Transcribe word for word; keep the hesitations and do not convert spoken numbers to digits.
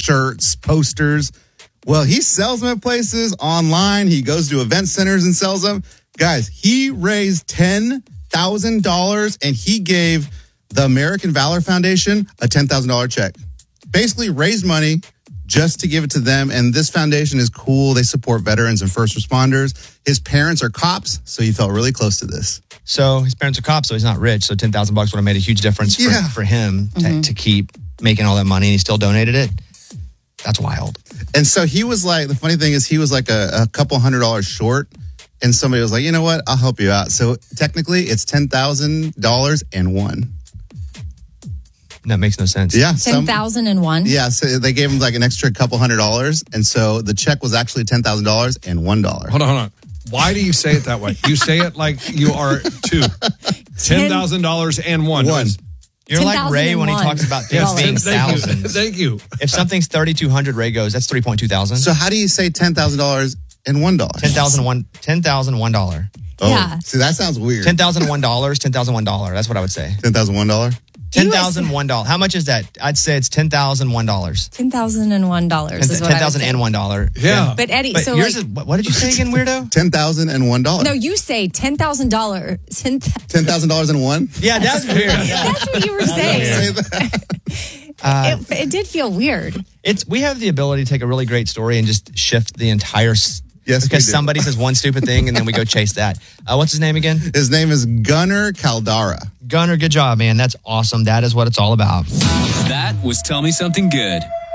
shirts, posters. Well, he sells them at places online. He goes to event centers and sells them. Guys, he raised ten thousand dollars and he gave the American Valor Foundation a ten thousand dollars check. Basically raised money just to give it to them. And this foundation is cool. They support veterans and first responders. His parents are cops, so he felt really close to this. So his parents are cops, so he's not rich. So ten thousand bucks would have made a huge difference for, Yeah. for him to, Mm-hmm. to keep making all that money, and he still donated it. That's wild. And so he was like, the funny thing is he was like a, a couple hundred dollars short. And somebody was like, you know what? I'll help you out. So technically it's ten thousand dollars and one. That makes no sense. Yeah. ten some- thousand one? Yeah. So they gave him like an extra couple hundred dollars. And so the check was actually ten thousand dollars and one dollar. Hold on, hold on. Why do you say it that way? You say it like you are two. ten thousand dollars and one. One. You're like Ray when he talks about things Yes, being thank you. thousands. Thank you. If something's thirty-two hundred, Ray goes, that's three point two thousand. So how do you say ten thousand dollars and one dollar? ten thousand one, ten thousand one dollar. Oh, Yeah. see, that sounds weird. ten thousand one dollars, ten thousand one dollar. That's what I would say. ten thousand one dollars? ten thousand one dollars. How much is that? I'd say it's ten thousand one dollars. ten thousand one dollars is what I ten thousand would one dollars. Yeah. say. But Eddie, But so yours like, is, what, what did you say again, weirdo? ten thousand one dollars. no, you say ten thousand dollars. ten thousand dollars and one? Yeah, that's weird. Yeah. That's what you were saying. Say that. Uh, It, it did feel weird. It's we have the ability to take a really great story and just shift the entire. s- Yes, we because do. somebody says one stupid thing and then we go chase that. Uh, what's his name again? His name is Gunnar Caldara. Gunnar. Good job, man. That's awesome. That is what it's all about. That was Tell Me Something Good.